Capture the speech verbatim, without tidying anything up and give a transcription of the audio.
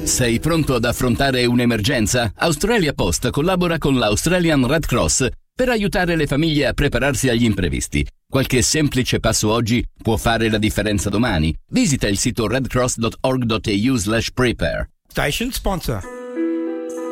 Sei pronto ad affrontare un'emergenza? Australia Post collabora con l'Australian Red Cross per aiutare le famiglie a prepararsi agli imprevisti. Qualche semplice passo oggi può fare la differenza domani. Visita il sito redcross dot org dot a u slash prepare. Station sponsor.